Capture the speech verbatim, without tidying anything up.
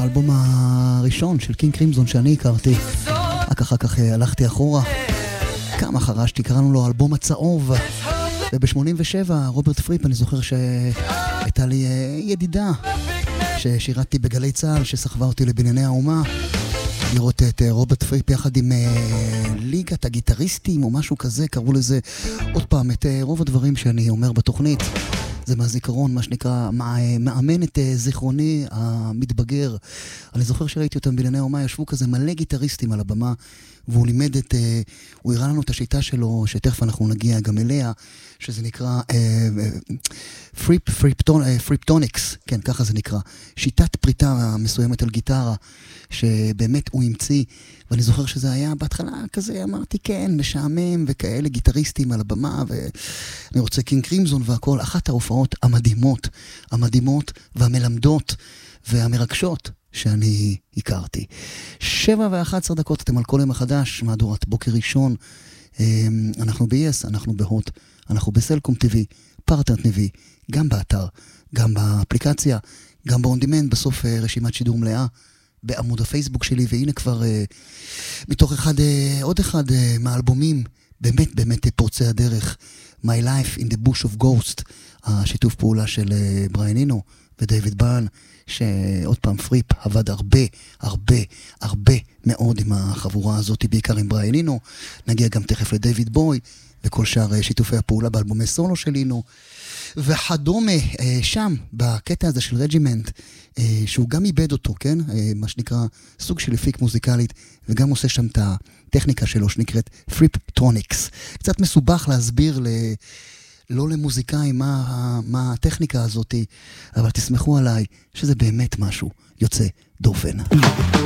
האלבום הראשון של קינג קרימזון שאני הכרתי. רק אחר כך הלכתי אחורה. כמה חרשתי, קראנו לו האלבום הצהוב. וב-שמונים ושבע רוברט פריפ, אני זוכר שהייתה לי ידידה ששירתתי בגלי צהל, שסחבה אותי לבנייני האומה. לראות את רוברט פריפ יחד עם ליגת הגיטריסטים או משהו כזה, קראו לזה. עוד פעם, את רוב הדברים שאני אומר בתוכנית זה מהזיכרון, מה שנקרא, מאמן את זיכרוני המתבגר. אני זוכר שראיתי אותם בנייני האומה, ישבו כזה מלא גיטריסטים על הבמה, והוא לימד את, הוא הראה לנו את השיטה שלו, שתכף אנחנו נגיע גם אליה, שזה נקרא פריפ, פריפטון, פריפטוניקס, כן, ככה זה נקרא. שיטת פריטה מסוימת על גיטרה, שבאמת הוא המציא, ואני זוכר שזה היה בהתחלה כזה, אמרתי כן, משעמם וכאלה גיטריסטים על הבמה, ואני רוצה קינג קרימזון והכל. אחת ההופעות המדהימות, המדהימות והמלמדות והמרגשות שאני הכרתי. שבע ואחת עשרה דקות, אתם על כל יום החדש, מהדורת בוקר ראשון. אנחנו ב-יס, אנחנו בהוט, אנחנו בסלקום טיווי, פרטנר טיווי, גם באתר, גם באפליקציה, גם באון-דימנד, בסוף רשימת שידור מלאה בעמוד הפייסבוק שלי. והנה כבר מתוך אחד, עוד אחד מהאלבומים, באמת באמת פורצי הדרך, My Life in the Bush of Ghost, השיתוף פעולה של בריאן אינו ודייוויד ברן, שעוד פעם פריפ עבד הרבה, הרבה, הרבה מאוד עם החבורה הזאת, בעיקר עם בריאן אינו. נגיע גם תכף לדייוויד בוי, וכל שאר שיתופי הפעולה באלבומי סולו של אינו. וחדומה, שם, בקטע הזה של רג'ימנט, שהוא גם איבד אותו, כן? מה שנקרא סוג של אפיק מוזיקלית, וגם עושה שם את הטכניקה שלו, שנקראת פריפטוניקס. קצת מסובך להסביר ל... לא למוזיקאים מה, מה הטכניקה הזאת, אבל תסמכו עליי שזה באמת משהו יוצא דופן.